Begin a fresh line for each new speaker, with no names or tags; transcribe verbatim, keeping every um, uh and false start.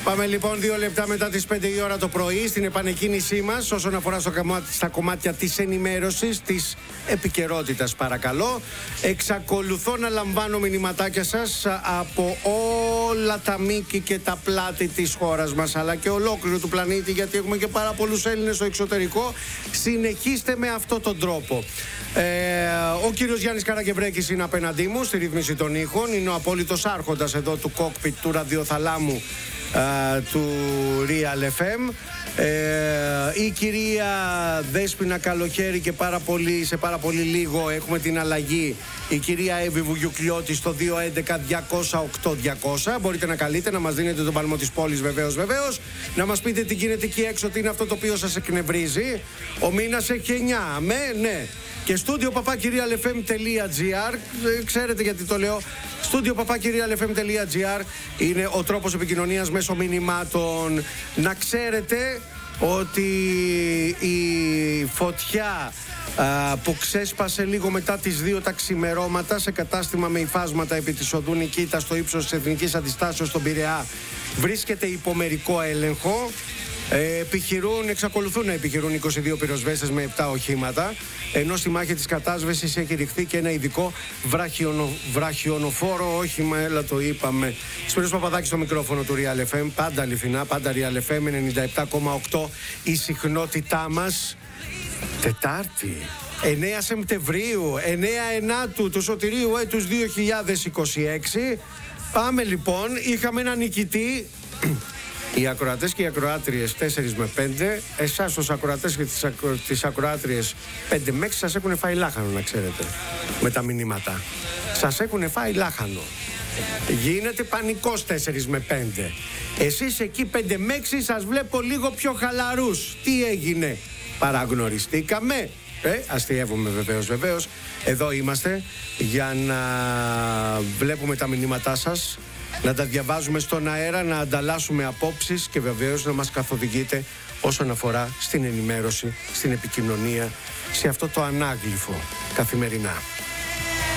Πάμε λοιπόν δύο λεπτά μετά τις πέντε η ώρα το πρωί στην επανεκκίνησή μας όσον αφορά στο κομμάτι, στα κομμάτια της ενημέρωσης, της επικαιρότητας παρακαλώ. Εξακολουθώ να λαμβάνω μηνυματάκια σας από όλα τα μήκη και τα πλάτη της χώρας μας αλλά και ολόκληρου του πλανήτη, γιατί έχουμε και πάρα πολλούς Έλληνες στο εξωτερικό. Συνεχίστε με αυτόν τον τρόπο. Ε, ο κύριος Γιάννης Καρακευρέκης είναι απέναντί μου στη ρύθμιση των ήχων. Είναι ο απόλυτος άρχοντας εδώ του κόκπιτ του ραδιοθαλάμου Uh, του Real εφ εμ. uh, η κυρία Δέσποινα Καλοχέρη και πάρα πολύ, σε πάρα πολύ λίγο έχουμε την αλλαγή, η κυρία Εύη Βουγιουκλιώτη στο δύο έντεκα διακόσια οκτώ διακόσια. Μπορείτε να καλείτε, να μας δίνετε τον παλμό της πόλης βεβαίως βεβαίως, να μας πείτε τι γίνεται εκεί έξω, τι είναι αυτό το οποίο σας εκνευρίζει. Ο μήνας έχει εννιά, με, ναι. Και στούντιο παπάκι real f m τελεία g r, ξέρετε γιατί το λέω, στούντιο παπάκι real f m τελεία g r είναι ο τρόπος επικοινωνίας μέσω μηνυμάτων. Να ξέρετε ότι η φωτιά α, που ξέσπασε λίγο μετά τις δύο τα ξημερώματα σε κατάστημα με υφάσματα επί της οδού Νικήτα στο ύψος της Εθνικής Αντιστάσεως στον Πειραιά βρίσκεται υπό μερικό έλεγχο. Ε, επιχειρούν, εξακολουθούν να επιχειρούν είκοσι δύο πυροσβέστες με επτά οχήματα, ενώ στη μάχη της κατάσβεσης έχει ρηχθεί και ένα ειδικό βραχιονο, βραχιονοφόρο όχημα, έλα το είπαμε. Σπύρος Παπαδάκης στο μικρόφωνο του Real εφ εμ, πάντα αληθινά, πάντα Real εφ εμ, ενενήντα επτά κόμμα οκτώ η συχνότητά μας. Τετάρτη, εννέα Σεπτεμβρίου, εννέα Ενάτου του σωτηρίου έτους δύο χιλιάδες είκοσι έξι. Πάμε λοιπόν, είχαμε ένα νικητή. Οι ακροατές και οι ακροάτριες τέσσερα με πέντε, εσάς τους ακροατές και τις, ακρο... τις ακροάτριες πέντε με έξι σας έχουν φάει λάχανο, να ξέρετε, με τα μηνύματα. Σας έχουν φάει λάχανο. Γίνεται πανικός τέσσερα με πέντε. Εσείς εκεί πέντε με έξι σας βλέπω λίγο πιο χαλαρούς. Τι έγινε, παραγνωριστήκαμε? Ε, αστειεύομαι βεβαίως, βεβαίως. Εδώ είμαστε για να βλέπουμε τα μηνύματά σας, να τα διαβάζουμε στον αέρα, να ανταλλάσσουμε απόψεις και βεβαίως να μας καθοδηγείτε όσον αφορά στην ενημέρωση, στην επικοινωνία, σε αυτό το ανάγλυφο καθημερινά.